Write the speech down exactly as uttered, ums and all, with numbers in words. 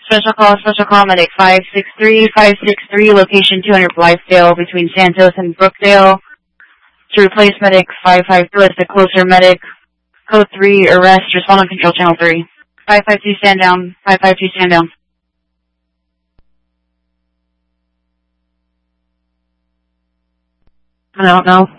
Special call, special call, medic five six three, five six three, location two hundred Blythedale between Santos and Brookdale. To replace medic five five two as the closer medic. Code three, arrest, respond on control channel three. five five two, stand down. five five two, stand down. I don't know.